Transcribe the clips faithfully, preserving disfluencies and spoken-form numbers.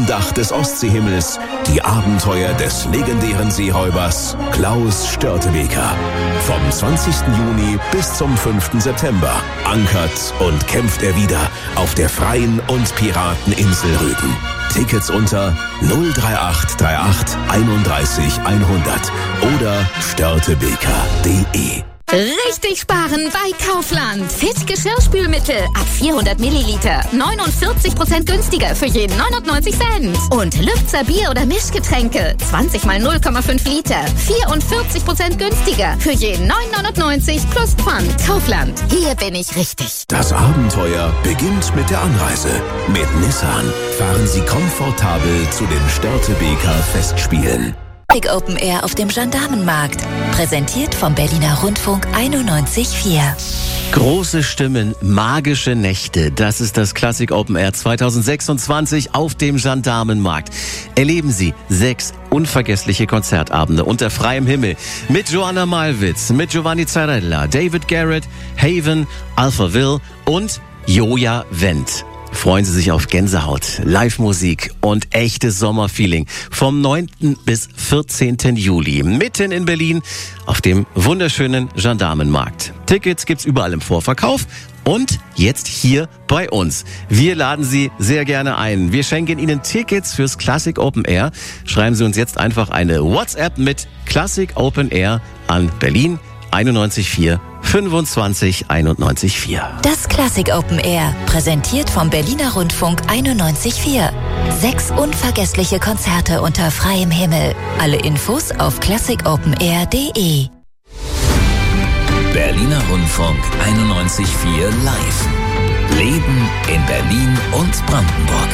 Dach des Ostseehimmels die Abenteuer des legendären Seeräubers Klaus Störtebeker. Vom zwanzigsten Juni bis zum fünften September ankert und kämpft er wieder auf der freien und Pirateninsel Rügen. Tickets unter null drei acht drei acht einunddreißig hundert oder störtebeker punkt de. Richtig sparen bei Kaufland. Fit Geschirrspülmittel ab vierhundert Milliliter. neunundvierzig Prozent günstiger für jeden neunundneunzig Cent. Und Lübzer Bier- oder Mischgetränke. zwanzig mal null Komma fünf Liter. vierundvierzig Prozent günstiger für jeden neun neunundneunzig plus Pfand. Kaufland. Hier bin ich richtig. Das Abenteuer beginnt mit der Anreise. Mit Nissan fahren Sie komfortabel zu den Störtebeker Festspielen. Open Air auf dem Gendarmenmarkt. Präsentiert vom Berliner Rundfunk einundneunzig Komma vier. Große Stimmen, magische Nächte. Das ist das Classic Open Air zwanzig sechsundzwanzig auf dem Gendarmenmarkt. Erleben Sie sechs unvergessliche Konzertabende unter freiem Himmel mit Joanna Malwitz, mit Giovanni Zarella, David Garrett, Haven, Alpha Will und Joja Wendt. Freuen Sie sich auf Gänsehaut, Live-Musik und echtes Sommerfeeling vom neunten bis vierzehnten Juli mitten in Berlin auf dem wunderschönen Gendarmenmarkt. Tickets gibt's überall im Vorverkauf und jetzt hier bei uns. Wir laden Sie sehr gerne ein. Wir schenken Ihnen Tickets fürs Classic Open Air. Schreiben Sie uns jetzt einfach eine WhatsApp mit Classic Open Air an Berlin einundneunzig Komma vier fünfundzwanzig einundneunzig Komma vier. Das Classic Open Air, präsentiert vom Berliner Rundfunk einundneunzig Komma vier. Sechs unvergessliche Konzerte unter freiem Himmel. Alle Infos auf classic open air punkt de. Berliner Rundfunk einundneunzig Komma vier live. Leben in Berlin und Brandenburg.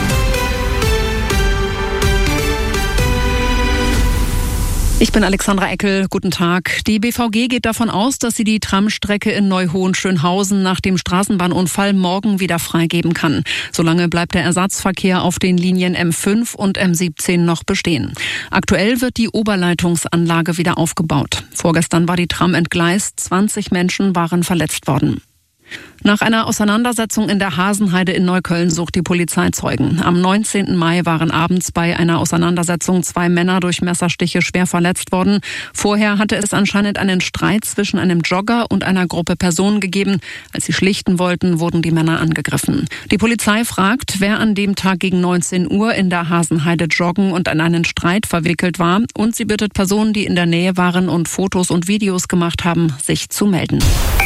Ich bin Alexandra Eckel. Guten Tag. Die B V G geht davon aus, dass sie die Tramstrecke in Neuhohenschönhausen nach dem Straßenbahnunfall morgen wieder freigeben kann. Solange bleibt der Ersatzverkehr auf den Linien M fünf und M siebzehn noch bestehen. Aktuell wird die Oberleitungsanlage wieder aufgebaut. Vorgestern war die Tram entgleist. zwanzig Menschen waren verletzt worden. Nach einer Auseinandersetzung in der Hasenheide in Neukölln sucht die Polizei Zeugen. Am neunzehnten Mai waren abends bei einer Auseinandersetzung zwei Männer durch Messerstiche schwer verletzt worden. Vorher hatte es anscheinend einen Streit zwischen einem Jogger und einer Gruppe Personen gegeben. Als sie schlichten wollten, wurden die Männer angegriffen. Die Polizei fragt, wer an dem Tag gegen neunzehn Uhr in der Hasenheide joggen und an einen Streit verwickelt war. Und sie bittet Personen, die in der Nähe waren und Fotos und Videos gemacht haben, sich zu melden.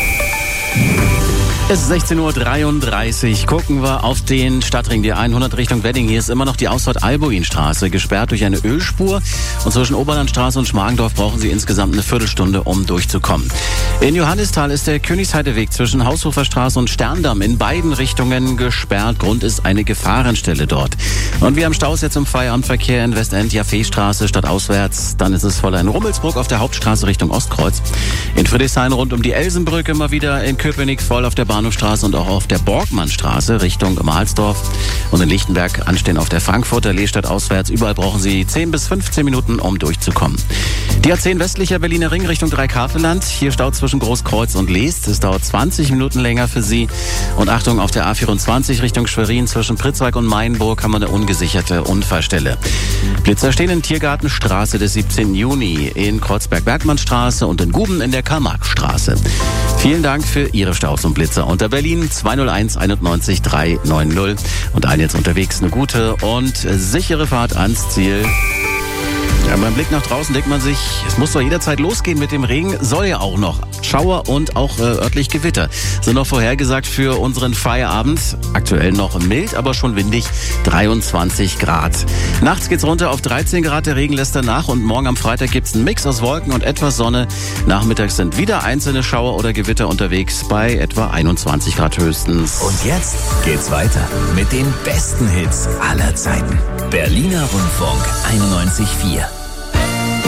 Es ist sechzehn Uhr dreiunddreißig. Gucken wir auf den Stadtring, die hundert Richtung Wedding. Hier ist immer noch die Ausfahrt Albuinstraße, gesperrt durch eine Ölspur. Und zwischen Oberlandstraße und Schmargendorf brauchen Sie insgesamt eine Viertelstunde, um durchzukommen. In Johannisthal ist der Königsheideweg zwischen Haushoferstraße und Sterndamm in beiden Richtungen gesperrt. Grund ist eine Gefahrenstelle dort. Und wir haben Staus jetzt im Feierabendverkehr in Westend, Jaffeestraße statt auswärts. Dann ist es voller in Rummelsburg auf der Hauptstraße Richtung Ostkreuz. In Friedrichshain rund um die Elsenbrücke immer wieder, in Köpenick voll auf der Bahnhofstraße und auch auf der Borgmannstraße Richtung Mahlsdorf. Und in Lichtenberg anstehen auf der Frankfurter Lehstadt auswärts. Überall brauchen Sie zehn bis fünfzehn Minuten, um durchzukommen. Die A zehn westlicher Berliner Ring Richtung Dreikaveland. Hier Stau zwischen Großkreuz und Leest. Es dauert zwanzig Minuten länger für Sie. Und Achtung, auf der A vierundzwanzig Richtung Schwerin zwischen Pritzwalk und Mainburg haben wir eine ungesicherte Unfallstelle. Blitzer stehen in Tiergartenstraße des siebzehnten Juni, in Kreuzberg-Bergmannstraße und in Guben in der Karl-Marx-Straße. Vielen Dank für Ihre Staus und Blitzer unter Berlin zwei null eins einundneunzig dreihundertneunzig. Und allen jetzt unterwegs eine gute und sichere Fahrt ans Ziel. Ja, beim Blick nach draußen denkt man sich, es muss doch jederzeit losgehen mit dem Regen, soll ja auch noch. Schauer und auch äh, örtlich Gewitter sind noch vorhergesagt für unseren Feierabend. Aktuell noch mild, aber schon windig, dreiundzwanzig Grad. Nachts geht's runter auf dreizehn Grad, der Regen lässt danach und morgen am Freitag gibt's einen Mix aus Wolken und etwas Sonne. Nachmittags sind wieder einzelne Schauer oder Gewitter unterwegs bei etwa einundzwanzig Grad höchstens. Und jetzt geht's weiter mit den besten Hits aller Zeiten. Berliner Rundfunk einundneunzig Komma vier.